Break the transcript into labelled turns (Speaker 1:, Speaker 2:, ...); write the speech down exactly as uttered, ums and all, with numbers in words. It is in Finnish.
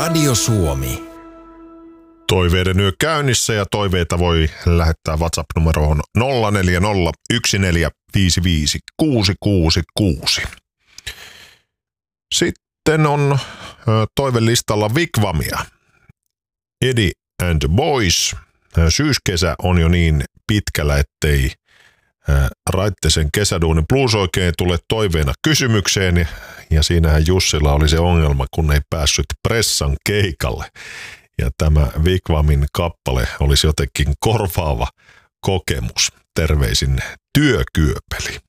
Speaker 1: Radio Suomi.
Speaker 2: Toiveiden yö käynnissä ja toiveita voi lähettää WhatsApp-numeroon nolla neljä nolla yksi neljä viisi viisi kuusi kuusi kuusi. Sitten on toivelistalla Wigwamia. Eddie and the Boys. Syyskesä on jo niin pitkällä, ettei Raittisen kesäduunin blues oikein tule toiveena kysymykseen. Ja siinähän Jussilla oli se ongelma, kun ei päässyt pressan keikalle. Ja tämä Wigwamin kappale olisi jotenkin korvaava kokemus. Terveisin Työkyöpeli.